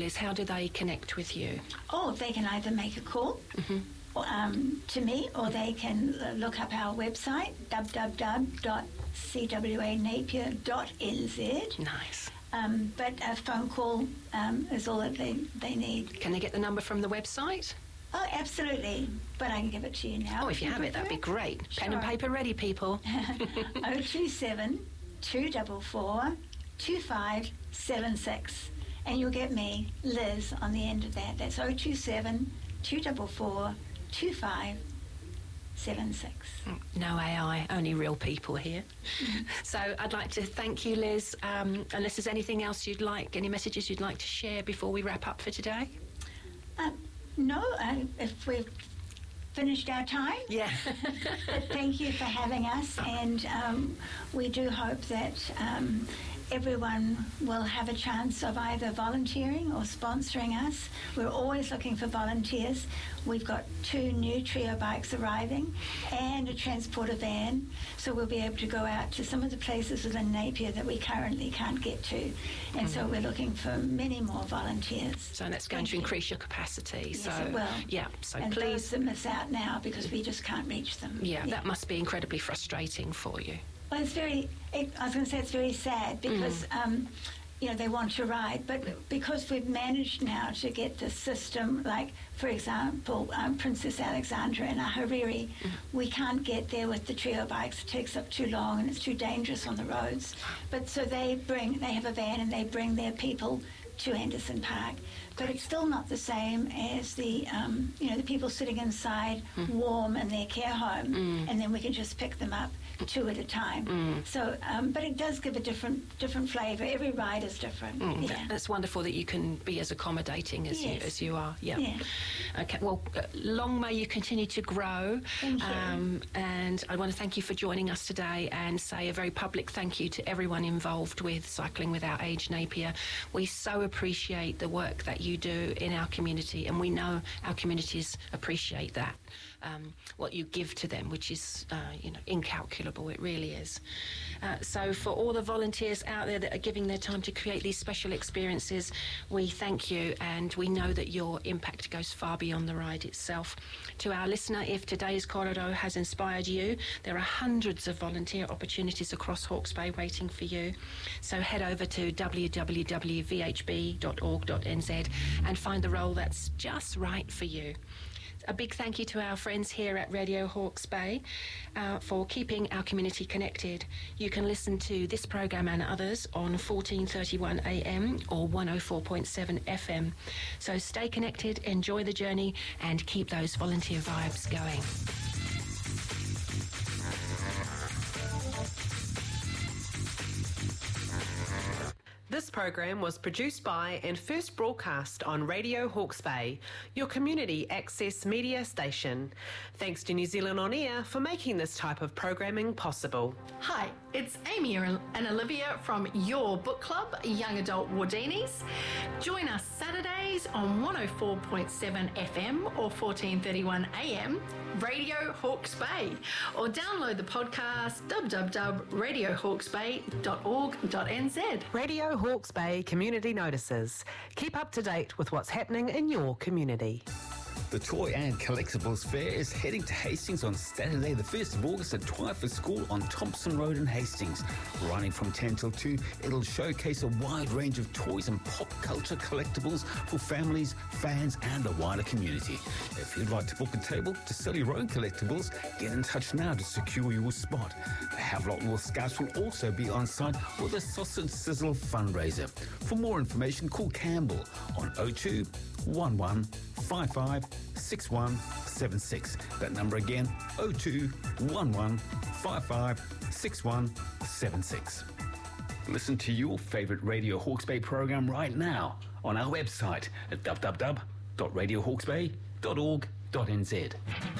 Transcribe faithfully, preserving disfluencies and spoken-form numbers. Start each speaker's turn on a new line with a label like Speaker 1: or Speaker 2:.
Speaker 1: Liz, how do they connect with you?
Speaker 2: Oh, they can either make a call
Speaker 1: Mm-hmm.
Speaker 2: or, um, to me, or they can look up our website, w w w dot c w a napier dot n z.
Speaker 1: Nice.
Speaker 2: Um, but a phone call um, is all that they, they need.
Speaker 1: Can they get the number from the website?
Speaker 2: Oh, absolutely. But I can give it to you now.
Speaker 1: Oh, if you have it, that'd be great. Pen and
Speaker 2: Sure.
Speaker 1: paper ready, people.
Speaker 2: oh two seven, two four four, two five seven six. And you'll get me, Liz, on the end of that. That's oh two seven, two four four, two five seven six.
Speaker 1: No A I, only real people here. So I'd like to thank you, Liz. Um, unless there's anything else you'd like, any messages you'd like to share before we wrap up for today?
Speaker 2: Uh, no, uh, if we've finished our time.
Speaker 1: Yeah.
Speaker 2: But thank you for having us, and um, we do hope that um, everyone will have a chance of either volunteering or sponsoring us. We're always looking for volunteers. We've got two new Trio bikes arriving and a transporter van, so we'll be able to go out to some of the places within Napier that we currently can't get to, and mm-hmm. so we're looking for many more volunteers.
Speaker 1: So that's going
Speaker 2: Thank
Speaker 1: to
Speaker 2: you.
Speaker 1: increase your capacity.
Speaker 2: Yes,
Speaker 1: so
Speaker 2: it will.
Speaker 1: Yeah, so
Speaker 2: and
Speaker 1: please.
Speaker 2: those that miss out now because we just can't reach them.
Speaker 1: Yeah, yeah, that must be incredibly frustrating for you.
Speaker 2: Well, it's very, it, I was going to say it's very sad because, mm. um, you know, they want to ride, but because we've managed now to get the system, like, for example, um, Princess Alexandra and Ahuriri, mm. we can't get there with the Trio bikes. It takes up too long and it's too dangerous on the roads. But so they bring, they have a van and they bring their people to Anderson Park. But it's still not the same as the, um, you know, the people sitting inside mm. warm in their care home, mm. and then we can just pick them up two at a time. Mm. So, um, but it does give a different different flavour. Every ride is different.
Speaker 1: Mm.
Speaker 2: Yeah.
Speaker 1: That's wonderful that you can be as accommodating as
Speaker 2: yes.
Speaker 1: you as you are. Yeah.
Speaker 2: yeah.
Speaker 1: Okay. Well, uh, long may you continue to grow.
Speaker 2: Thank you.
Speaker 1: Um, and I want to thank you for joining us today and say a very public thank you to everyone involved with Cycling Without Age Napier. We so appreciate the work that you do in our community, and we know our communities appreciate that. Um, what you give to them, which is, uh, you know, incalculable. It really is. Uh, so for all the volunteers out there that are giving their time to create these special experiences, we thank you, and we know that your impact goes far beyond the ride itself. To our listener, if today's Corridor has inspired you, there are hundreds of volunteer opportunities across Hawke's Bay waiting for you. So head over to w w w dot v h b dot org dot n z and find the role that's just right for you. A big thank you to our friends here at Radio Hawke's Bay uh, for keeping our community connected. You can listen to this program and others on fourteen thirty-one A M or one oh four point seven F M. So stay connected, enjoy the journey, and keep those volunteer vibes going.
Speaker 3: This program was produced by and first broadcast on Radio Hawke's Bay, your community access media station. Thanks to New Zealand On Air for making this type of programming possible.
Speaker 4: Hi, it's Amy and Olivia from your book club, Young Adult Wardinis. Join us Saturdays on one oh four point seven F M or fourteen thirty-one A M, Radio Hawke's Bay, or download the podcast w w w dot radio hawke's bay dot org dot n z.
Speaker 3: Radio Hawke's Bay Community Notices. Keep up to date with what's happening in your community.
Speaker 5: The Toy and Collectibles Fair is heading to Hastings on Saturday the first of August at Twyford School on Thompson Road in Hastings. Running from ten till two, it'll showcase a wide range of toys and pop culture collectibles for families, fans and the wider community. If you'd like to book a table to sell your own collectibles, get in touch now to secure your spot. The Havelock North Scouts will also be on site with a Sausage Sizzle fundraiser. For more information, call Campbell on oh two one one five five six one seven six. That number again, oh two one one five five six one seven six. Listen to your favourite Radio Hawke's Bay program right now on our website at w w w dot radio hawke's bay dot org dot n z.